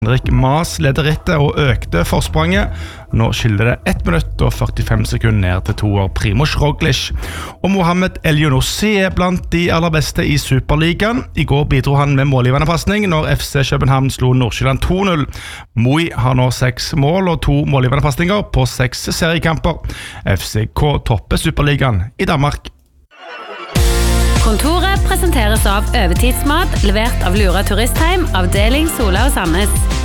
Henrik Mas leder rittet og økte forspranget. Nå skylder det 1 minutt og 45 sekunder ned til toer Primož Roglič. Og Mohamed El-Younossi blant de aller beste i Superligaen. I går bidro han med målgivende passning når FC København slo Nordsjælland 2-0. Moi har nå 6 mål og 2 målgivende passninger på 6 seriekamper. FCK topper Superligaen i Danmark. Kontoret presenteres av Øvetidsmat, levert av Lura Turistheim, avdeling Sola og Sandnes.